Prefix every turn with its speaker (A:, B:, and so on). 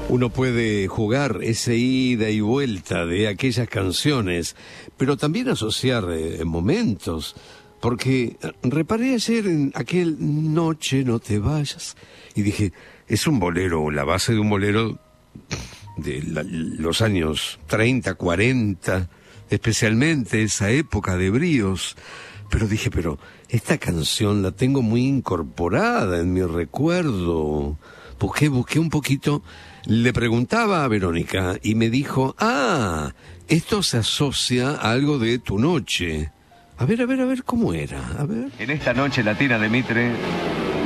A: Uno puede jugar ese ida y vuelta de aquellas canciones, pero también asociar momentos, porque reparé ayer en aquel Noche no te vayas y dije, es un bolero, la base de un bolero de los años 30, 40, especialmente esa época de bríos, pero dije, esta canción la tengo muy incorporada en mi recuerdo. Busqué un poquito, le preguntaba a Verónica y me dijo, esto se asocia a algo de Tu Noche. A ver, ¿cómo era? A ver.
B: En esta noche latina de Mitre,